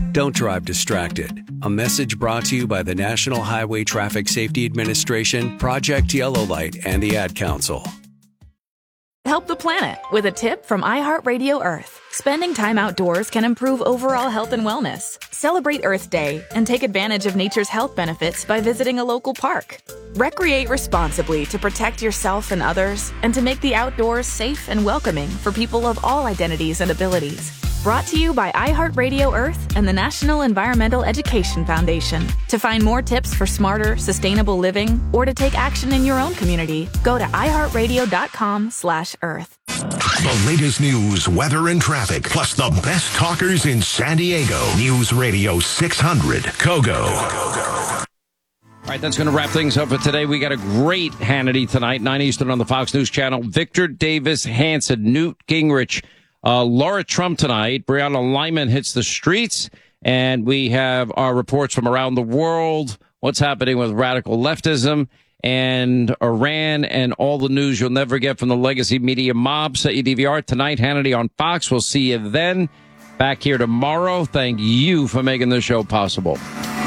Don't drive distracted. A message brought to you by the National Highway Traffic Safety Administration, Project Yellow Light, and the Ad Council. Help the planet with a tip from iHeartRadio Earth. Spending time outdoors can improve overall health and wellness. Celebrate Earth Day and take advantage of nature's health benefits by visiting a local park. Recreate responsibly to protect yourself and others, and to make the outdoors safe and welcoming for people of all identities and abilities. Brought to you by iHeartRadio Earth and the National Environmental Education Foundation. To find more tips for smarter, sustainable living, or to take action in your own community, go to iHeartRadio.com/Earth. The latest news, weather, and traffic, plus the best talkers in San Diego. News Radio 600, Kogo. All right, that's going to wrap things up for today. We got a great Hannity tonight, 9 Eastern on the Fox News Channel. Victor Davis Hanson, Newt Gingrich, Laura Trump tonight. Brianna Lyman hits the streets. And we have our reports from around the world, what's happening with radical leftism and Iran, and all the news you'll never get from the legacy media mob. Set your DVR tonight, Hannity on Fox. We'll see you then. Back here tomorrow. Thank you for making this show possible.